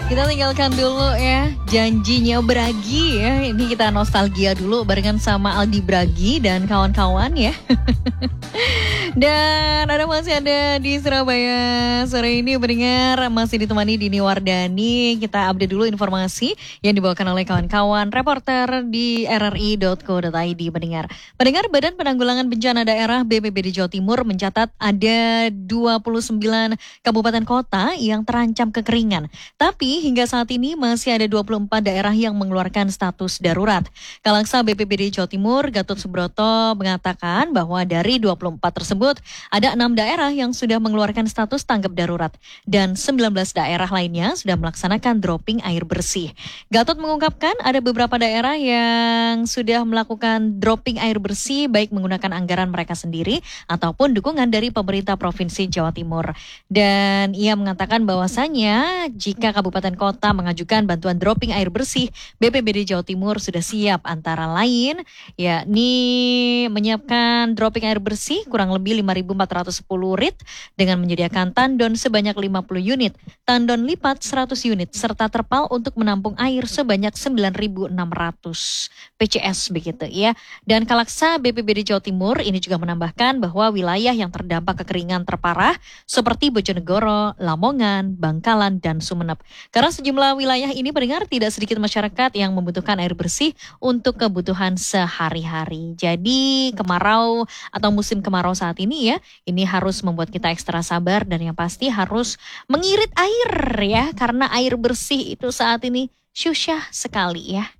Kita tinggalkan dulu ya janjinya Bragi ya. Ini kita nostalgia dulu barengan sama Aldi Bragi dan kawan-kawan ya. Dan masih ada di Surabaya sore ini pendengar, masih ditemani Dini Wardani. Kita update dulu informasi yang dibawakan oleh kawan-kawan reporter di rri.co.id pendengar. Pendengar, Badan Penanggulangan Bencana Daerah BPBD Jawa Timur mencatat ada 29 kabupaten kota yang terancam kekeringan. Tapi hingga saat ini masih ada 24 daerah yang mengeluarkan status darurat. Kalangsa BPBD Jawa Timur Gatot Subroto mengatakan bahwa dari 24 tersebut ada 6 daerah yang sudah mengeluarkan status tanggap darurat dan 19 daerah lainnya sudah melaksanakan dropping air bersih. Gatot mengungkapkan ada beberapa daerah yang sudah melakukan dropping air bersih baik menggunakan anggaran mereka sendiri ataupun dukungan dari pemerintah Provinsi Jawa Timur. Dan ia mengatakan bahwasannya jika kabupaten kota mengajukan bantuan dropping air bersih, BPBD Jawa Timur sudah siap antara lain yakni menyiapkan dropping air bersih kurang lebih 5.410 rit dengan menyediakan tandon sebanyak 50 unit, tandon lipat 100 unit, serta terpal untuk menampung air sebanyak 9.600 PCS begitu ya. Dan Kalaksa BPBD Jawa Timur ini juga menambahkan bahwa wilayah yang terdampak kekeringan terparah seperti Bojonegoro, Lamongan, Bangkalan, dan Sumeneb. Karena sejumlah wilayah ini pendengar tidak sedikit masyarakat yang membutuhkan air bersih untuk kebutuhan sehari-hari. Jadi kemarau atau musim kemarau saat ini ya, ini harus membuat kita ekstra sabar dan yang pasti harus mengirit air ya, karena air bersih itu saat ini susah sekali ya.